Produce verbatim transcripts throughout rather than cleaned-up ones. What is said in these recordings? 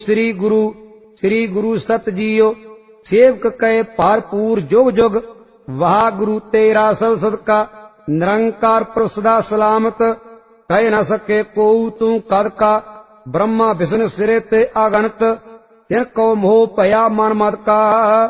श्री गुरु श्री गुरु सत जियो सेवक कहे भरपूर जुग जुग वाह गुरु तेरा सब सदका निरंकार पर सदा सलामत कह न सके को तू कद का ब्रह्मा विष्णु सिरे ते अगणत तिनको मोह भया मन मत का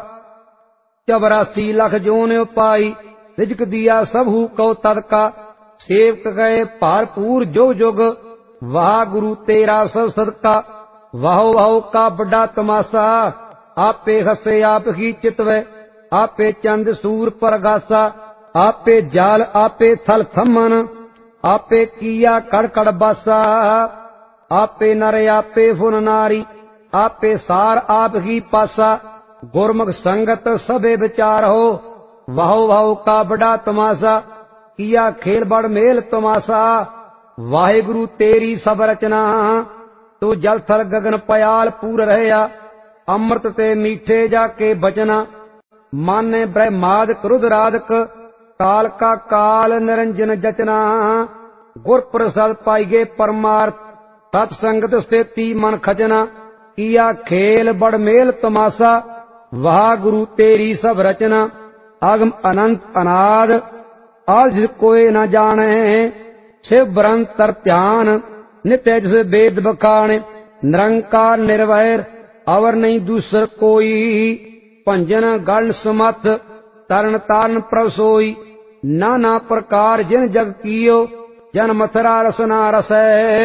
चौरासी लख जोन पाई रिजक दिया सबहू कौ तद का सेवक गए भरपूर जुग जुग वाह गुरु तेरा सब सदका वाहो वाहो का बड़ा तमाशा आपे हसे आप ही चितवे आपे चंद सूर परगासा आपे जाल आपे थल थमन आपे किया कड़कड़ बासा आपे नर आपे फुन नारी आपे सार आप ही पासा गुरमुख संगत सबे विचार हो वाहो वाहो का बड़ा तमाशा किया खेल बड़ मेल तमाशा वाहे गुरु तेरी सब रचना तो जल थल गगन पयाल पूर रहया अमृत ते मीठे जाके बचना माने ब्रह्माद क्रुद राधक काल का काल निरंजन जचना गुर प्रसाद पाइगे परमार्थ सत्संगत स्थिति मन खजना किया खेल बड़ मेल तमाशा वाह गुरु तेरी सब रचना अगम अनंत अनाद आज कोई न जाने शिव ब्रंतर ध्यान नित्य जिस वेद बखाने निरंकार निर्वैर अवर नहीं दूसर कोई भंजन गण सुमत तरन तारण प्रसोई नाना प्रकार जिन जग कियो जन मथुरा रसना रसै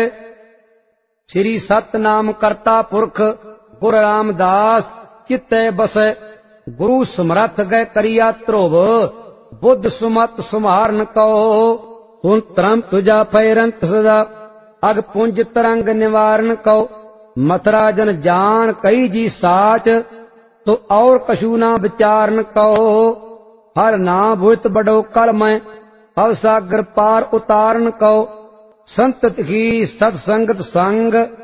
श्री सतनाम करता पुरख गुरु रामदास चित्ते बसै गुरु समरथ गए करिया ध्रुव बुद्ध सुमत सुमारन कहो हुन तरम तुझा फैरंत सदा अग पुंज तरंग निवारण कहो मथुरा जन जान कई जी साच तो और कछु ना विचारन कहो हर ना भुत बड़ो कल मैं भव सागर पार उतारन कहो संत की सत्संगत संग